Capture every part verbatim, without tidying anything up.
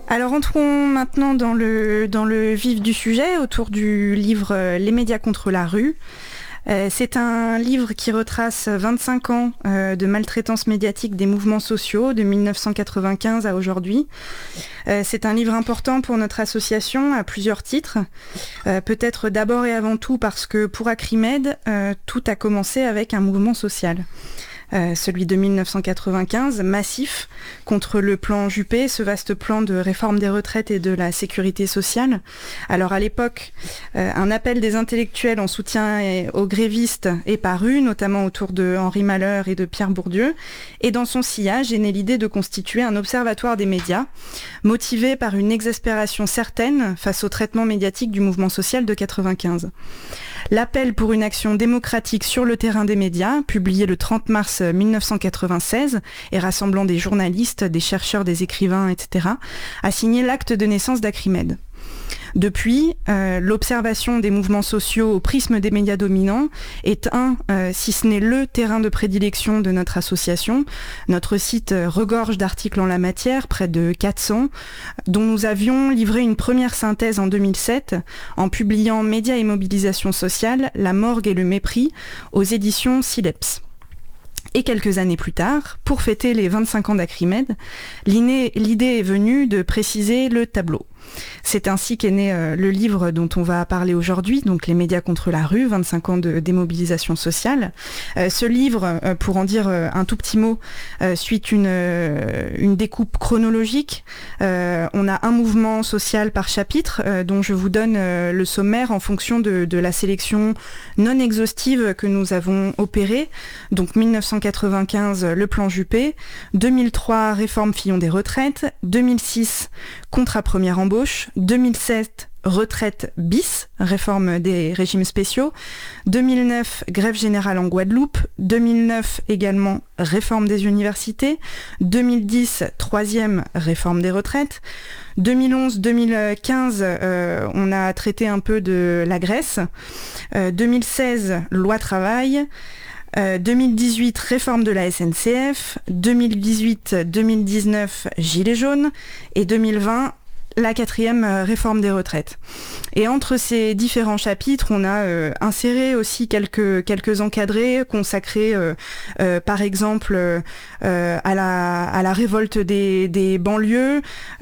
Alors entrons maintenant dans le, dans le vif du sujet, autour du livre euh, Les médias contre la rue. Euh, c'est un livre qui retrace vingt-cinq ans euh, de maltraitance médiatique des mouvements sociaux de mille neuf cent quatre-vingt-quinze à aujourd'hui. Euh, c'est un livre important pour notre association à plusieurs titres. Euh, peut-être d'abord et avant tout parce que pour Acrimed, euh, tout a commencé avec un mouvement social. Euh, celui de mille neuf cent quatre-vingt-quinze, massif, contre le plan Juppé, ce vaste plan de réforme des retraites et de la sécurité sociale. Alors à l'époque, euh, un appel des intellectuels en soutien aux grévistes est paru, notamment autour de Henri Malheur et de Pierre Bourdieu, et dans son sillage est née l'idée de constituer un observatoire des médias, motivé par une exaspération certaine face au traitement médiatique du mouvement social de quatre-vingt-quinze. L'appel pour une action démocratique sur le terrain des médias, publié le trente mars mille neuf cent quatre-vingt-seize et rassemblant des journalistes, des chercheurs, des écrivains, et cetera, a signé l'acte de naissance d'Acrimed. Depuis, euh, l'observation des mouvements sociaux au prisme des médias dominants est un, euh, si ce n'est le terrain de prédilection de notre association. Notre site euh, regorge d'articles en la matière, près de quatre cents, dont nous avions livré une première synthèse en deux mille sept en publiant Médias et mobilisation sociale, la morgue et le mépris aux éditions Sileps. Et quelques années plus tard, pour fêter les vingt-cinq ans d'Acrimed, l'idée est venue de préciser le tableau. C'est ainsi qu'est né euh, le livre dont on va parler aujourd'hui, donc Les médias contre la rue, vingt-cinq ans de démobilisation sociale. Euh, ce livre, euh, pour en dire euh, un tout petit mot, euh, suit une, euh, une découpe chronologique. Euh, on a un mouvement social par chapitre, euh, dont je vous donne euh, le sommaire en fonction de, de la sélection non exhaustive que nous avons opérée. Donc mille neuf cent quatre-vingt-quinze, le plan Juppé, deux mille trois, réforme Fillon des retraites, deux mille six, contrat première embauche, deux mille sept, retraite bis, réforme des régimes spéciaux, deux mille neuf, grève générale en Guadeloupe, deux mille neuf également, réforme des universités, deux mille dix, troisième, réforme des retraites, deux mille onze deux mille quinze, euh, on a traité un peu de la Grèce, euh, deux mille seize, loi travail, Euh, deux mille dix-huit, réforme de la S N C F, deux mille dix-huit deux mille dix-neuf, gilets jaunes, et deux mille vingt, la quatrième euh, réforme des retraites. Et entre ces différents chapitres, on a euh, inséré aussi quelques, quelques encadrés consacrés euh, euh, par exemple euh, à, la, à la révolte des, des banlieues, euh,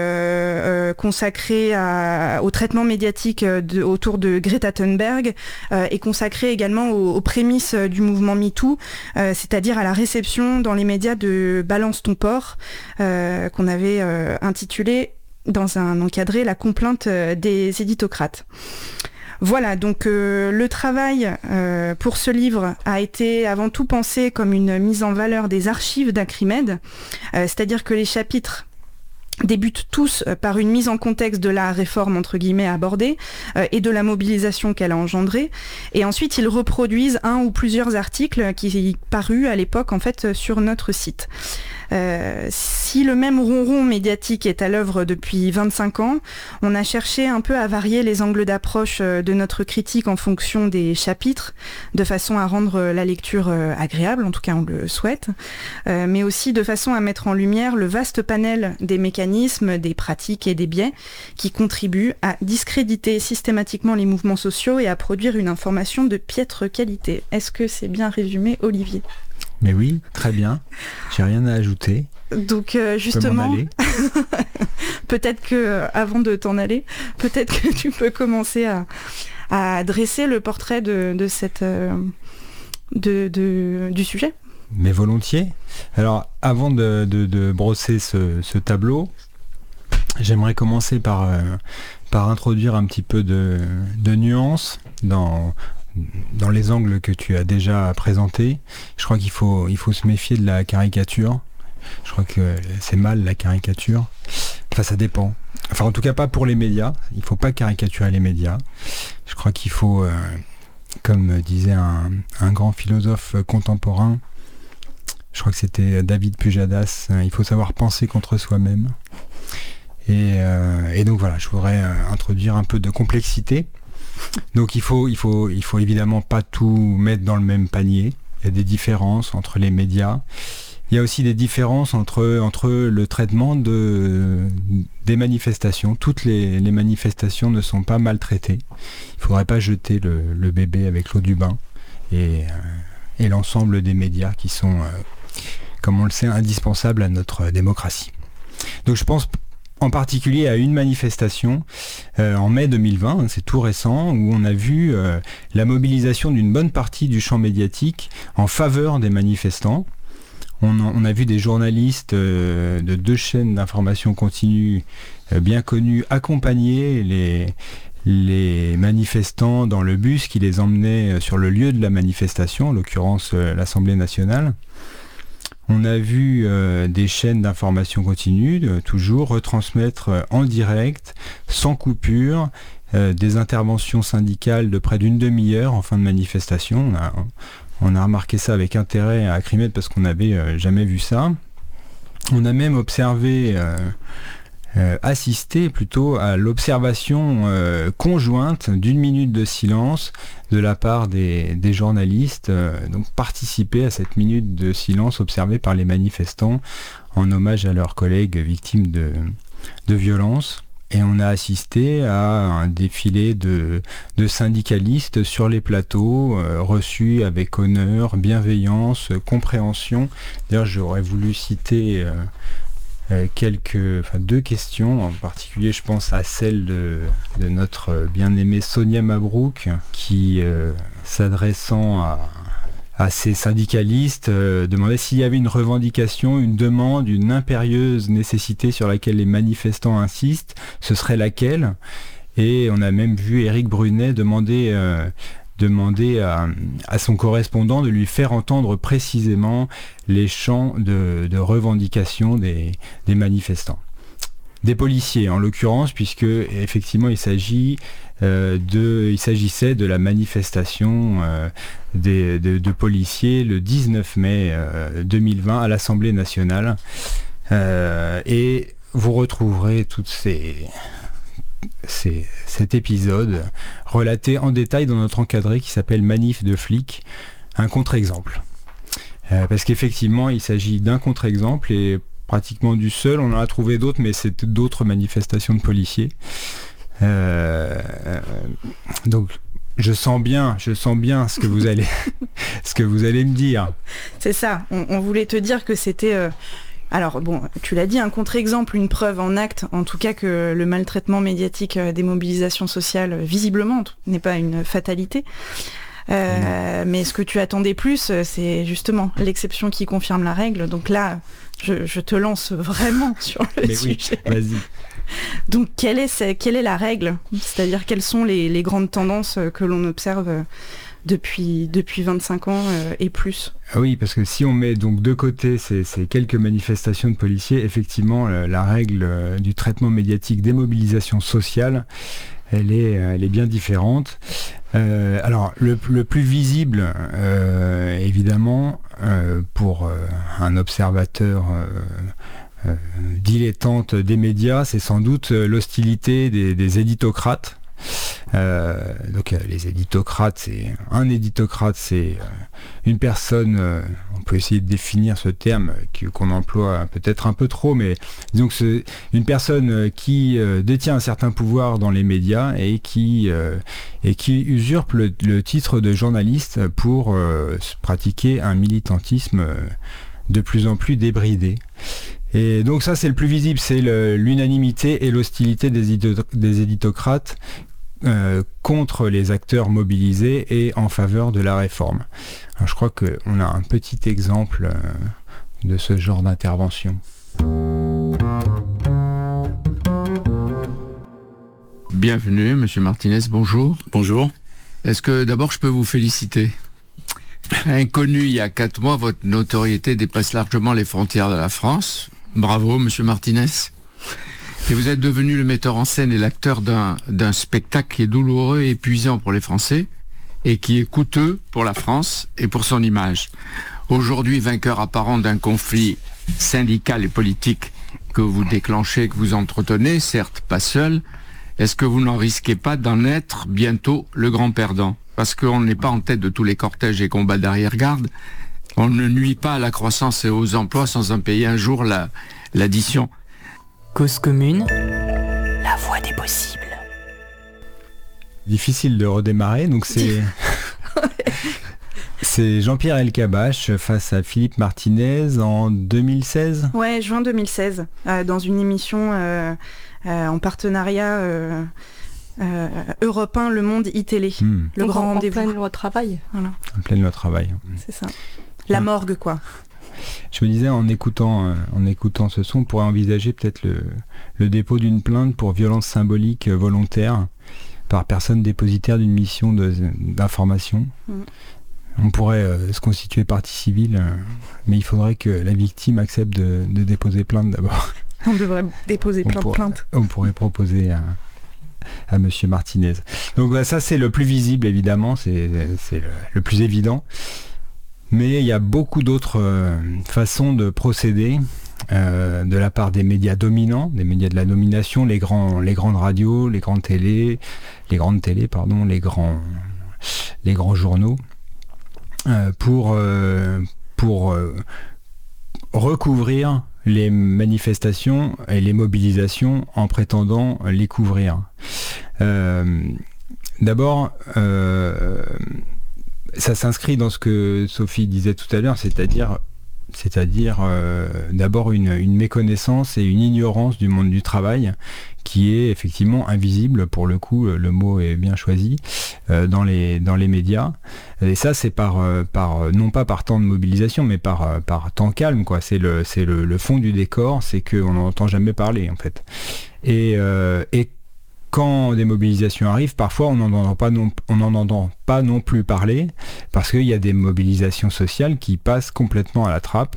euh, consacrés à, au traitement médiatique de, autour de Greta Thunberg, euh, et consacrés également aux, aux prémices du mouvement MeToo, euh, c'est-à-dire à la réception dans les médias de Balance ton porc, euh, qu'on avait euh, intitulé dans un encadré, la complainte des éditocrates. Voilà, donc euh, le travail euh, pour ce livre a été avant tout pensé comme une mise en valeur des archives d'Acrimed, euh, c'est-à-dire que les chapitres débutent tous par une mise en contexte de la réforme entre guillemets abordée euh, et de la mobilisation qu'elle a engendrée, et ensuite ils reproduisent un ou plusieurs articles qui parus à l'époque en fait sur notre site. Euh, si le même ronron médiatique est à l'œuvre depuis vingt-cinq ans, on a cherché un peu à varier les angles d'approche de notre critique en fonction des chapitres, de façon à rendre la lecture agréable, en tout cas on le souhaite, euh, mais aussi de façon à mettre en lumière le vaste panel des mécanismes, des pratiques et des biais qui contribuent à discréditer systématiquement les mouvements sociaux et à produire une information de piètre qualité. Est-ce que c'est bien résumé, Olivier ? Mais oui, très bien. J'ai rien à ajouter. Donc euh, justement, peut-être que euh, avant de t'en aller, peut-être que tu peux commencer à, à dresser le portrait de, de cette euh, de, de, du sujet. Mais volontiers. Alors, avant de, de, de brosser ce, ce tableau, j'aimerais commencer par euh, par introduire un petit peu de, de nuances dans dans les angles que tu as déjà présentés. Je crois qu'il faut, il faut se méfier de la caricature. Je crois que c'est mal la caricature. Enfin, ça dépend. Enfin, en tout cas, pas pour les médias. Il ne faut pas caricaturer les médias. Je crois qu'il faut, euh, comme disait un, un grand philosophe contemporain, je crois que c'était David Pujadas, il faut savoir penser contre soi-même. Et, euh, et donc voilà, je voudrais euh, introduire un peu de complexité. Donc il faut, il faut, il faut évidemment pas tout mettre dans le même panier. Il y a des différences entre les médias, il y a aussi des différences entre, entre le traitement de, des manifestations. Toutes les, les manifestations ne sont pas maltraitées. Il ne faudrait pas jeter le, le bébé avec l'eau du bain. Et, euh, et l'ensemble des médias qui sont, euh, comme on le sait, indispensables à notre démocratie. Donc je pense en particulier à une manifestation euh, en mai deux mille vingt, c'est tout récent, où on a vu euh, la mobilisation d'une bonne partie du champ médiatique en faveur des manifestants. On, on a vu des journalistes euh, de deux chaînes d'information continue euh, bien connues accompagner les, les manifestants dans le bus qui les emmenait sur le lieu de la manifestation, en l'occurrence euh, l'Assemblée nationale. On a vu euh, des chaînes d'information continue, euh, toujours retransmettre euh, en direct, sans coupure, euh, des interventions syndicales de près d'une demi-heure en fin de manifestation. On a, on a remarqué ça avec intérêt à Acrimed parce qu'on n'avait euh, jamais vu ça. On a même observé, euh, euh, assisté plutôt à l'observation euh, conjointe d'une minute de silence de la part des, des journalistes, euh, donc participer à cette minute de silence observée par les manifestants en hommage à leurs collègues victimes de, de violences. Et on a assisté à un défilé de, de syndicalistes sur les plateaux, euh, reçus avec honneur, bienveillance, compréhension. D'ailleurs, j'aurais voulu citer euh, euh, quelques, enfin, deux questions, en particulier je pense à celle de, de notre bien-aimée Sonia Mabrouk, qui, euh, s'adressant à... à ces syndicalistes, euh, demandait s'il y avait une revendication, une demande, une impérieuse nécessité sur laquelle les manifestants insistent, ce serait laquelle? Et on a même vu Éric Brunet demander, euh, demander à, à son correspondant de lui faire entendre précisément les chants de, de revendication des, des manifestants. Des policiers en l'occurrence, puisque effectivement il s'agit euh, de, il s'agissait de la manifestation euh, des, de, de policiers le dix-neuf mai euh, deux mille vingt à l'Assemblée nationale, euh, et vous retrouverez toutes ces, ces cet épisode relaté en détail dans notre encadré qui s'appelle Manif de flics, un contre-exemple, euh, parce qu'effectivement il s'agit d'un contre-exemple et pratiquement du seul, on en a trouvé d'autres, mais c'est d'autres manifestations de policiers. Euh, euh, donc, je sens bien, je sens bien ce que vous allez, ce que vous allez me dire. C'est ça. On, on voulait te dire que c'était, euh, alors bon, tu l'as dit, un contre-exemple, une preuve en acte, en tout cas que le maltraitement médiatique des mobilisations sociales, visiblement, n'est pas une fatalité. Euh, mmh. Mais ce que tu attendais plus, c'est justement l'exception qui confirme la règle. Donc là, je, je te lance vraiment sur le Mais sujet. Oui, vas-y. Donc quelle est, quelle est la règle? C'est-à-dire quelles sont les, les grandes tendances que l'on observe depuis, depuis vingt-cinq ans euh, et plus? Ah oui, parce que si on met donc de côté ces, ces quelques manifestations de policiers, effectivement, la, la règle euh, du traitement médiatique des mobilisations sociales, elle est, elle est bien différente. Euh, alors, le, le plus visible, euh, évidemment, euh, pour euh, un observateur euh, euh, dilettante des médias, c'est sans doute l'hostilité des, des éditocrates. Euh, donc euh, les éditocrates, c'est un éditocrate, c'est euh, une personne, euh, on peut essayer de définir ce terme qui, qu'on emploie peut-être un peu trop, mais disons que c'est une personne qui euh, détient un certain pouvoir dans les médias et qui, euh, et qui usurpe le, le titre de journaliste pour euh, pratiquer un militantisme euh, de plus en plus débridé. Et donc ça c'est le plus visible, c'est le, l'unanimité et l'hostilité des, édito- des éditocrates euh, contre les acteurs mobilisés et en faveur de la réforme. Alors, je crois qu'on a un petit exemple euh, de ce genre d'intervention. Bienvenue, Monsieur Martinez, bonjour. Bonjour. Est-ce que d'abord je peux vous féliciter? Inconnu il y a quatre mois, votre notoriété dépasse largement les frontières de la France. Bravo, Monsieur Martinez. Et vous êtes devenu le metteur en scène et l'acteur d'un, d'un spectacle qui est douloureux et épuisant pour les Français et qui est coûteux pour la France et pour son image. Aujourd'hui, vainqueur apparent d'un conflit syndical et politique que vous déclenchez, que vous entretenez, certes pas seul, est-ce que vous n'en risquez pas d'en être bientôt le grand perdant? Parce qu'on n'est pas en tête de tous les cortèges et combats d'arrière-garde. On ne nuit pas à la croissance et aux emplois sans en payer un jour la, l'addition. Cause commune, la voie des possibles. Difficile de redémarrer, donc c'est... C'est Jean-Pierre Elkabbach face à Philippe Martinez en deux mille seize. Ouais, juin deux mille seize, euh, dans une émission euh, euh, en partenariat euh, euh, Europe un, Le Monde, iTélé. Hmm. Le Donc grand en, rendez-vous. En pleine loi de travail. Voilà. En pleine loi travail. C'est ça. La morgue, quoi. Je me disais, en écoutant, euh, en écoutant ce son, on pourrait envisager peut-être le, le dépôt d'une plainte pour violence symbolique volontaire par personne dépositaire d'une mission de, d'information. Mm. On pourrait euh, se constituer partie civile, euh, mais il faudrait que la victime accepte de, de déposer plainte d'abord. On devrait déposer on plein pour, de plaintes. On pourrait proposer à, à Monsieur Martinez. Donc bah, ça, c'est le plus visible, évidemment, c'est, c'est le, le plus évident. Mais il y a beaucoup d'autres euh, façons de procéder euh, de la part des médias dominants, des médias de la domination, les, grands, les grandes radios, les grandes télés, les grandes télés, pardon, les grands, les grands journaux, euh, pour, euh, pour euh, recouvrir les manifestations et les mobilisations en prétendant les couvrir. Euh, d'abord, euh, ça s'inscrit dans ce que Sophie disait tout à l'heure, c'est-à-dire, c'est-à-dire euh, d'abord une, une méconnaissance et une ignorance du monde du travail qui est effectivement invisible, pour le coup, le mot est bien choisi, euh, dans les, dans les médias. Et ça, c'est par, euh, par, non pas par temps de mobilisation, mais par, euh, par temps calme, quoi. C'est le, c'est le, le fond du décor, c'est qu'on n'en entend jamais parler, en fait. Et, euh, et quand des mobilisations arrivent, parfois on n'en entend pas non, on n'en entend pas non plus parler, parce qu'il y a des mobilisations sociales qui passent complètement à la trappe,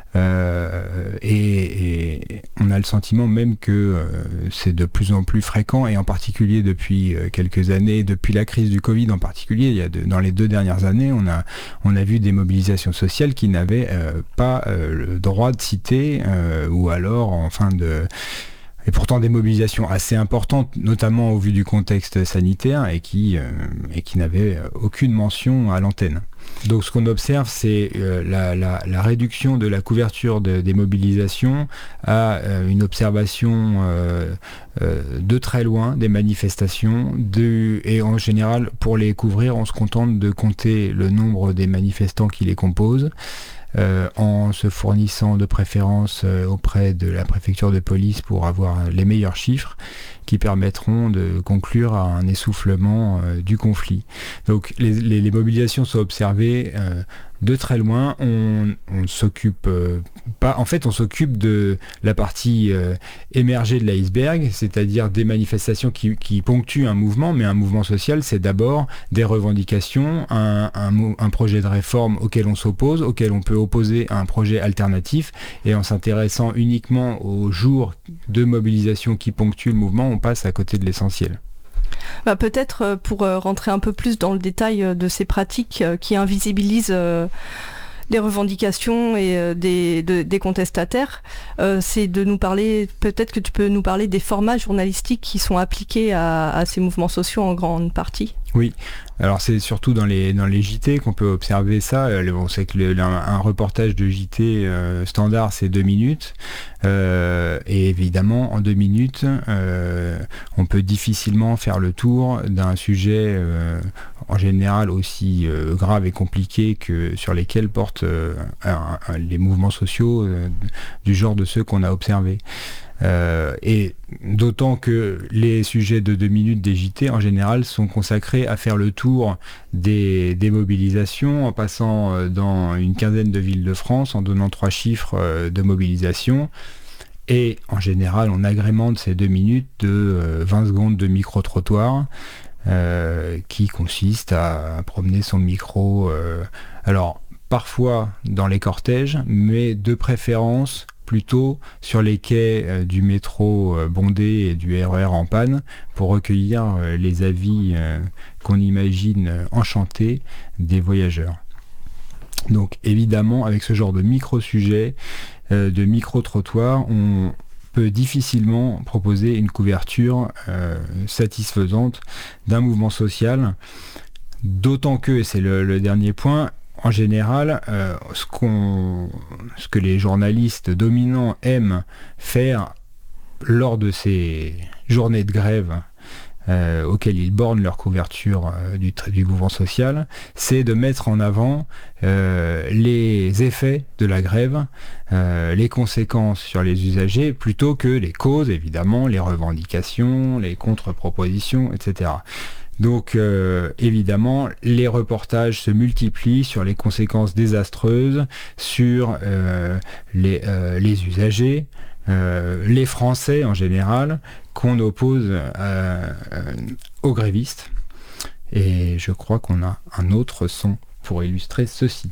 euh, et, et on a le sentiment même que euh, c'est de plus en plus fréquent, et en particulier depuis euh, quelques années, depuis la crise du Covid en particulier, il y a de, dans les deux dernières années, on a, on a vu des mobilisations sociales qui n'avaient euh, pas euh, le droit de citer, euh, ou alors en fin de... Et pourtant des mobilisations assez importantes, notamment au vu du contexte sanitaire, et qui, euh, et qui n'avaient aucune mention à l'antenne. Donc ce qu'on observe, c'est euh, la, la, la réduction de la couverture de, des mobilisations à euh, une observation euh, euh, de très loin des manifestations, de, et en général, pour les couvrir, on se contente de compter le nombre des manifestants qui les composent. Euh, en se fournissant de préférence euh, auprès de la préfecture de police pour avoir les meilleurs chiffres qui permettront de conclure à un essoufflement euh, du conflit. Donc les, les, les mobilisations sont observées euh, de très loin. On, on s'occupe euh, pas, en fait, on s'occupe de la partie euh, émergée de l'iceberg, c'est-à-dire des manifestations qui, qui ponctuent un mouvement, mais un mouvement social, c'est d'abord des revendications, un, un, un projet de réforme auquel on s'oppose, auquel on peut opposer un projet alternatif, et en s'intéressant uniquement aux jours de mobilisation qui ponctuent le mouvement, on passe à côté de l'essentiel. Bah, peut-être pour rentrer un peu plus dans le détail de ces pratiques qui invisibilisent euh, les revendications et euh, des, de, des contestataires, euh, c'est de nous parler, peut-être que tu peux nous parler des formats journalistiques qui sont appliqués à, à ces mouvements sociaux en grande partie. Oui, alors c'est surtout dans les, dans les J T qu'on peut observer ça. On sait que le, un, un reportage de J T euh, standard, c'est deux minutes. Euh, et évidemment, en deux minutes, euh, on peut difficilement faire le tour d'un sujet euh, en général aussi euh, grave et compliqué que sur lesquels portent euh, un, un, les mouvements sociaux euh, du genre de ceux qu'on a observés. Euh, et d'autant que les sujets de deux minutes des J T en général sont consacrés à faire le tour des, des mobilisations en passant euh, dans une quinzaine de villes de France, en donnant trois chiffres euh, de mobilisation, et en général on agrémente ces deux minutes de euh, vingt secondes de micro-trottoir euh, qui consiste à, à promener son micro, euh, alors parfois dans les cortèges, mais de préférence plutôt sur les quais euh, du métro euh, bondé et du R E R en panne pour recueillir euh, les avis euh, qu'on imagine euh, enchantés des voyageurs. Donc évidemment, avec ce genre de micro-sujet, euh, de micro-trottoir, on peut difficilement proposer une couverture euh, satisfaisante d'un mouvement social, d'autant que, et c'est le, le dernier point, en général, euh, ce, qu'on, ce que les journalistes dominants aiment faire lors de ces journées de grève euh, auxquelles ils bornent leur couverture euh, du, du mouvement social, c'est de mettre en avant euh, les effets de la grève, euh, les conséquences sur les usagers, plutôt que les causes, évidemment, les revendications, les contre-propositions, et cetera. Donc euh, évidemment, les reportages se multiplient sur les conséquences désastreuses, sur euh, les, euh, les usagers, euh, les Français en général, qu'on oppose euh, euh, aux grévistes. Et je crois qu'on a un autre son pour illustrer ceci.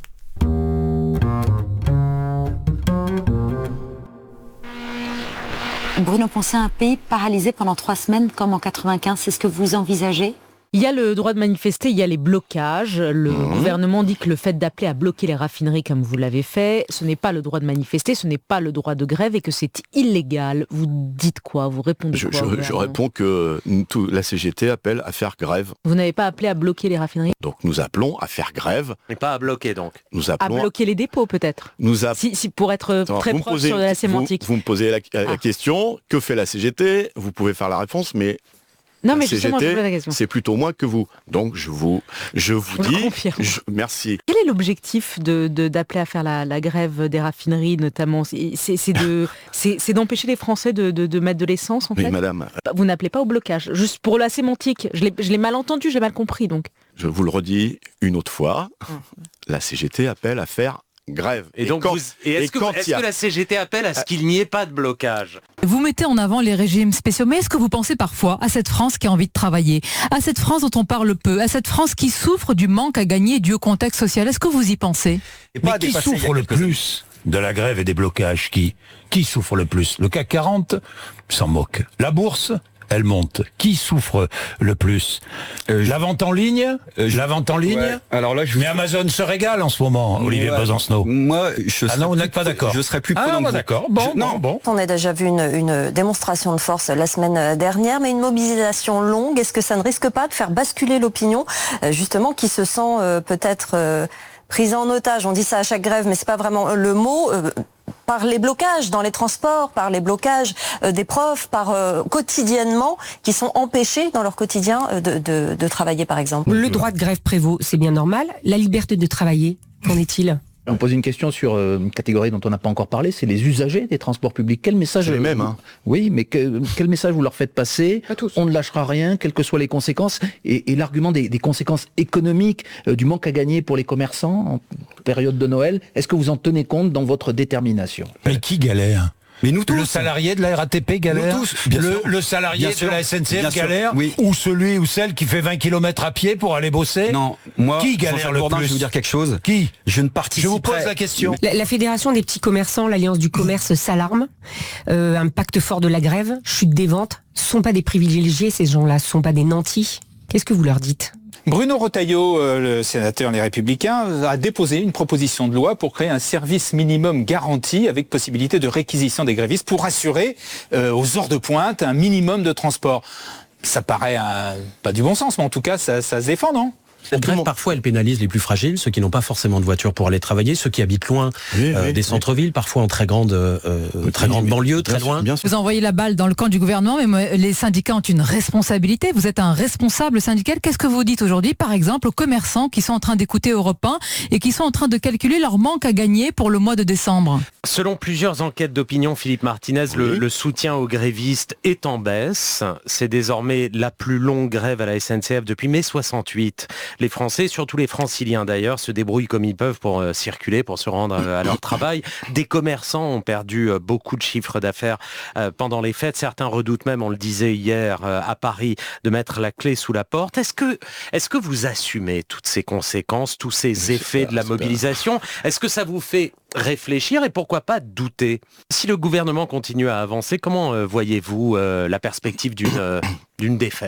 Bruno Poncet, un pays paralysé pendant trois semaines comme en quatre-vingt-quinze, c'est ce que vous envisagez ? Il y a le droit de manifester, il y a les blocages. Le mmh. gouvernement dit que le fait d'appeler à bloquer les raffineries comme vous l'avez fait, ce n'est pas le droit de manifester, ce n'est pas le droit de grève et que c'est illégal. Vous dites quoi ? Vous répondez je, quoi ? Je, je réponds que tout, la C G T appelle à faire grève. Vous n'avez pas appelé à bloquer les raffineries ? Donc nous appelons à faire grève. Mais pas à bloquer donc. Nous appelons à bloquer les dépôts peut-être. Nous app... si, si, pour être Alors, très proche posez, sur la sémantique. Vous, vous me posez la, la ah. question, que fait la C G T ? Vous pouvez faire la réponse, mais... Non, mais C G T, justement, je pose la question. C'est plutôt moi que vous. Donc, je vous, je vous je dis... Je, merci. Quel est l'objectif de, de, d'appeler à faire la, la grève des raffineries, notamment ? C'est, c'est, de, c'est, c'est d'empêcher les Français de, de, de mettre de l'essence, en oui, fait ? madame. Vous n'appelez pas au blocage. Juste pour la sémantique. Je l'ai, je l'ai mal entendu, j'ai mal compris, donc. Je vous le redis une autre fois. Hum. La C G T appelle à faire... grève. Et, et donc, quand, vous, et est-ce, et que, est-ce a... que la C G T appelle à ce qu'il n'y ait pas de blocage ? Vous mettez en avant les régimes spéciaux, mais est-ce que vous pensez parfois à cette France qui a envie de travailler, à cette France dont on parle peu, à cette France qui souffre du manque à gagner dû au contexte social ? Est-ce que vous y pensez ? Et mais qui souffre le plus de la grève et des blocages ? Qui Qui souffre le plus ? Le C A C quarante s'en moque. La bourse ? Elle monte. Qui souffre le plus ? euh, La vente en ligne euh, La vente en ligne ouais. Alors là, je... Mais Amazon se régale en ce moment, Olivier ouais. Besancenot. Moi, je ah non, vous n'êtes pas d'accord. Je serais plus ah non, bah d'accord. Bon, je... non, bon. On a déjà vu une, une démonstration de force la semaine dernière, mais une mobilisation longue. Est-ce que ça ne risque pas de faire basculer l'opinion, justement, qui se sent euh, peut-être euh, prise en otage ? On dit ça à chaque grève, mais c'est pas vraiment le mot. Euh, par les blocages dans les transports, par les blocages euh, des profs, par euh, quotidiennement, qui sont empêchés dans leur quotidien euh, de, de, de travailler, par exemple. Le droit de grève prévaut, c'est bien normal. La liberté de travailler, qu'en est-il ? On pose une question sur euh, une catégorie dont on n'a pas encore parlé, c'est les usagers des transports publics. Quel message c'est les mêmes, hein. Oui, mais que, quel message vous leur faites passer ? Pas tous. On ne lâchera rien, quelles que soient les conséquences. Et, et l'argument des, des conséquences économiques, euh, du manque à gagner pour les commerçants en période de Noël, est-ce que vous en tenez compte dans votre détermination ? Mais qui galère ? Mais nous tous. Le salarié de la R A T P galère. Nous tous, bien le, sûr. le salarié bien de sûr. la S N C F bien galère. Oui. Ou celui ou celle qui fait vingt kilomètres à pied pour aller bosser. Non, moi, qui galère le Bourdin, plus ? je vais vous dire quelque chose. Qui ? Je ne participe. Je vous pose la question. La, la Fédération des petits commerçants, l'Alliance du commerce s'alarme. Euh, un pacte fort de la grève, chute des ventes. Ce ne sont pas des privilégiés, ces gens-là. Ce ne sont pas des nantis. Qu'est-ce que vous leur dites ? Bruno Retailleau, euh, le sénateur Les Républicains, a déposé une proposition de loi pour créer un service minimum garanti avec possibilité de réquisition des grévistes pour assurer euh, aux heures de pointe un minimum de transport. Ça paraît un, pas du bon sens, mais en tout cas, ça, ça se défend, non ? Cette grève, parfois, elle pénalise les plus fragiles, ceux qui n'ont pas forcément de voiture pour aller travailler, ceux qui habitent loin oui, euh, oui, des centres-villes, oui. parfois en très grande, euh, oui, très grande oui, banlieue, très loin. Bien sûr. Vous envoyez la balle dans le camp du gouvernement, mais les syndicats ont une responsabilité. Vous êtes un responsable syndical. Qu'est-ce que vous dites aujourd'hui, par exemple, aux commerçants qui sont en train d'écouter Europe un et qui sont en train de calculer leur manque à gagner pour le mois de décembre ? Selon plusieurs enquêtes d'opinion, Philippe Martinez, oui. le, le soutien aux grévistes est en baisse. C'est désormais la plus longue grève à la S N C F depuis mai soixante-huit. Les Français, surtout les Franciliens d'ailleurs, se débrouillent comme ils peuvent pour euh, circuler, pour se rendre euh, à leur travail. Des commerçants ont perdu euh, beaucoup de chiffres d'affaires euh, pendant les fêtes. Certains redoutent même, on le disait hier euh, à Paris, de mettre la clé sous la porte. Est-ce que, est-ce que vous assumez toutes ces conséquences, tous ces c'est effets pas, de la mobilisation ? Est-ce que ça vous fait réfléchir et pourquoi pas douter ? Si le gouvernement continue à avancer, comment euh, voyez-vous euh, la perspective d'une, euh, d'une défaite ?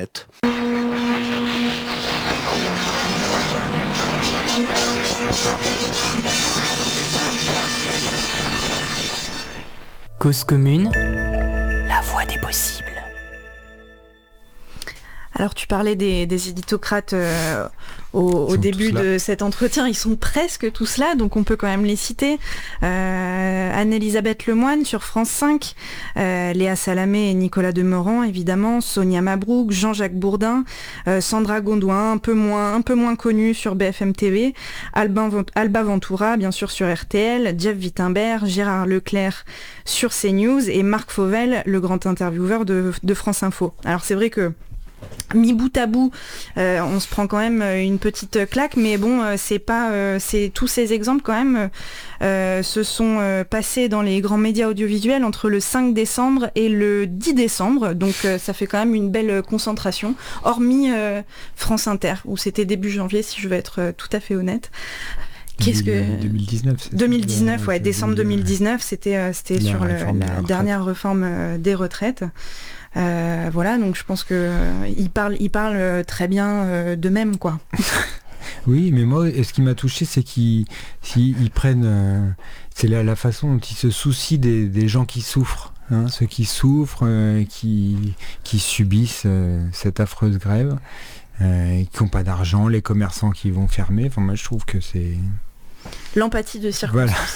Cause commune, la voie des possibles. Alors tu parlais des, des éditocrates euh, au, au début de cet entretien, ils sont presque tous là, donc on peut quand même les citer. Euh, Anne-Elisabeth Lemoine sur France cinq, euh, Léa Salamé et Nicolas Demorand évidemment, Sonia Mabrouk, Jean-Jacques Bourdin, euh, Sandra Gondouin, un peu moins, un peu moins connue sur B F M T V, Alba, Alba Ventura bien sûr sur R T L, Jeff Wittenberg, Gérard Leclerc sur CNews et Marc Fauvel, le grand intervieweur de, de France Info. Alors c'est vrai que mis bout à bout, euh, on se prend quand même une petite claque, mais bon, euh, c'est pas, euh, c'est tous ces exemples quand même euh, se sont euh, passés dans les grands médias audiovisuels entre le cinq décembre et le dix décembre, donc euh, ça fait quand même une belle concentration, hormis euh, France Inter où c'était début janvier, si je veux être euh, tout à fait honnête. Qu'est-ce que deux mille dix-neuf c'est deux mille dix-neuf, ouais, décembre deux mille dix-neuf, c'était euh, c'était sur le, la dernière réforme euh, des retraites. Euh, voilà, donc je pense que euh, ils parlent, ils parlent très bien euh, d'eux-mêmes, quoi. Oui, mais moi, ce qui m'a touché, c'est qu'ils ils, ils prennent, euh, c'est la, la façon dont ils se soucient des, des gens qui souffrent, hein, ceux qui souffrent, euh, qui, qui subissent euh, cette affreuse grève, euh, qui n'ont pas d'argent, les commerçants qui vont fermer. Enfin, moi, je trouve que c'est l'empathie de circonstance. Voilà.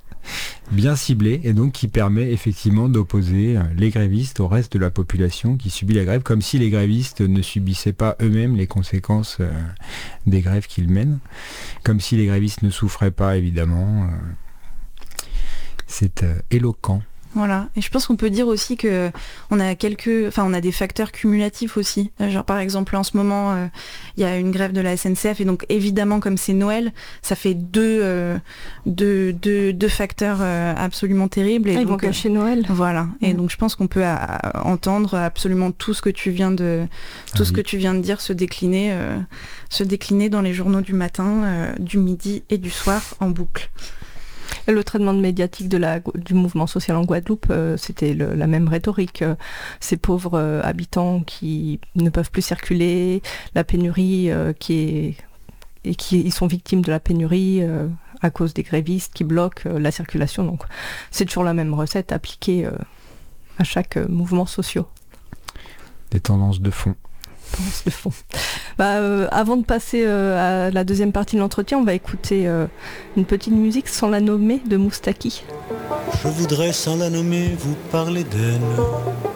Bien ciblé et donc qui permet effectivement d'opposer les grévistes au reste de la population qui subit la grève, comme si les grévistes ne subissaient pas eux-mêmes les conséquences euh, des grèves qu'ils mènent, comme si les grévistes ne souffraient pas évidemment. Euh, c'est euh, éloquent. Voilà, et je pense qu'on peut dire aussi que on a quelques, enfin on a des facteurs cumulatifs aussi. Genre par exemple en ce moment, euh, il y a une grève de la S N C F et donc évidemment comme c'est Noël, ça fait deux, euh, deux, deux, deux facteurs euh, absolument terribles. Et ah, ils donc, vont cacher Noël. Voilà, et mmh. donc je pense qu'on peut à, à entendre absolument tout ce que tu viens de, tout ah, ce oui. que tu viens de dire se décliner, euh, se décliner dans les journaux du matin, euh, du midi et du soir en boucle. Le traitement médiatique de la, du mouvement social en Guadeloupe, euh, c'était le, la même rhétorique. Euh, ces pauvres euh, habitants qui ne peuvent plus circuler, la pénurie euh, qui est... et qui ils sont victimes de la pénurie euh, à cause des grévistes qui bloquent euh, la circulation. Donc c'est toujours la même recette appliquée euh, à chaque euh, mouvement social. Des tendances de fond. De fond. Bah, euh, avant de passer euh, à la deuxième partie de l'entretien, on va écouter euh, une petite musique sans la nommer de Moustaki. Je voudrais sans la nommer vous parler d'elle.